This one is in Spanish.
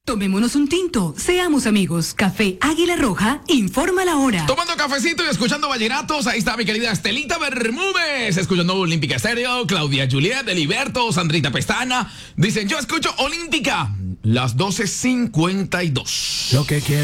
Tomémonos un tinto, seamos amigos. Café Águila Roja, informa la hora. Tomando cafecito y escuchando vallenatos, ahí está mi querida Estelita Bermúdez, escuchando Olímpica Estéreo, Claudia Juliet, Eliberto, Sandrita Pestana. Dicen, yo escucho Olímpica, las 12:52. Lo que quiero